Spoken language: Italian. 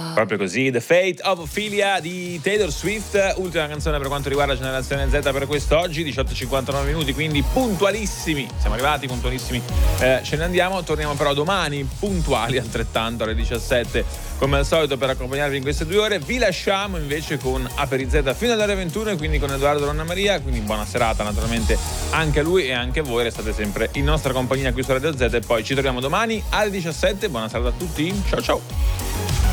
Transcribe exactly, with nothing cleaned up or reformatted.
Proprio così, The Fate of Ophelia di Taylor Swift, ultima canzone per quanto riguarda Generazione Z per quest'oggi, diciotto e cinquantanove minuti, quindi puntualissimi, siamo arrivati puntualissimi, eh, ce ne andiamo, torniamo però domani puntuali altrettanto alle diciassette come al solito per accompagnarvi in queste due ore. Vi lasciamo invece con Aperi Z fino alle ore ventuno e quindi con Edoardo Donna Maria, quindi buona serata naturalmente anche a lui e anche a voi, restate sempre in nostra compagnia qui su Radio Z e poi ci troviamo domani alle diciassette, buona serata a tutti, ciao ciao.